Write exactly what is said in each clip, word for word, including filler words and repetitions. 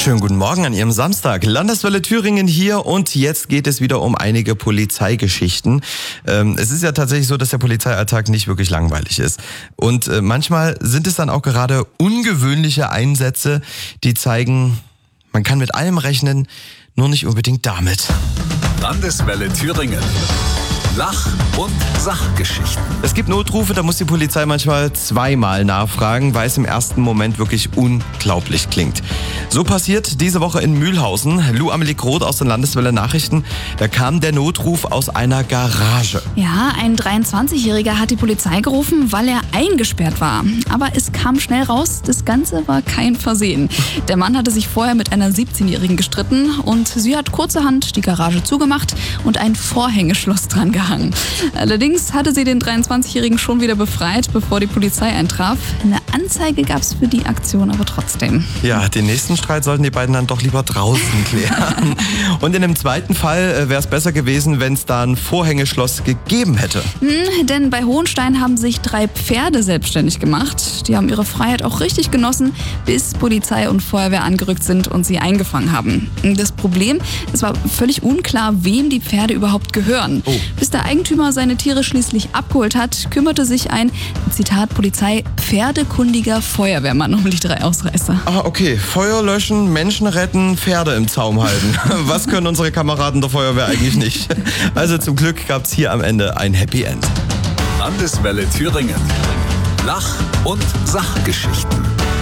Schönen guten Morgen an Ihrem Samstag. Landeswelle Thüringen hier und jetzt geht es wieder um einige Polizeigeschichten. Ähm, es ist ja tatsächlich so, dass der Polizeialltag nicht wirklich langweilig ist. Und äh, manchmal sind es dann auch gerade ungewöhnliche Einsätze, die zeigen, man kann mit allem rechnen, nur nicht unbedingt damit. Landeswelle Thüringen. Lach- und Sachgeschichten. Es gibt Notrufe, da muss die Polizei manchmal zweimal nachfragen, weil es im ersten Moment wirklich unglaublich klingt. So passiert diese Woche in Mühlhausen. Lou Amelie Groth aus den Landeswelle Nachrichten. Da kam der Notruf aus einer Garage. Ja, ein dreiundzwanzigjähriger hat die Polizei gerufen, weil er eingesperrt war. Aber es kam schnell raus, das Ganze war kein Versehen. Der Mann hatte sich vorher mit einer siebzehnjährigen gestritten und sie hat kurzerhand die Garage zugemacht und ein Vorhängeschloss dran gehangen. Allerdings hatte sie den dreiundzwanzigjährigen schon wieder befreit, bevor die Polizei eintraf. Eine Anzeige gab es für die Aktion aber trotzdem. Ja, den nächsten Streit sollten die beiden dann doch lieber draußen klären. Und in dem zweiten Fall wäre es besser gewesen, wenn es da ein Vorhängeschloss gegeben hätte. Hm, denn bei Hohenstein haben sich drei Pferde selbstständig gemacht. Die haben ihre Freiheit auch richtig genossen, bis Polizei und Feuerwehr angerückt sind und sie eingefangen haben. Das Problem, es war völlig unklar, wem die Pferde überhaupt gehören. Oh. Bis der Eigentümer seine Tiere schließlich abgeholt hat, kümmerte sich ein, Zitat Polizei, pferdekundiger Feuerwehrmann um die drei Ausreißer. Ah, okay. Feuer löschen, Menschen retten, Pferde im Zaum halten. Was können unsere Kameraden der Feuerwehr eigentlich nicht? Also zum Glück gab es hier am Ende ein Happy End. Landeswelle Thüringen. Lach- und Sachgeschichten.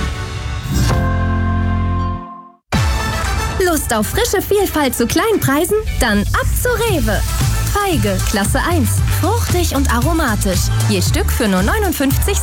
Lust auf frische Vielfalt zu kleinen Preisen? Dann ab zu Rewe. Feige, Klasse eins. Fruchtig und aromatisch. Je Stück für nur neunundfünfzig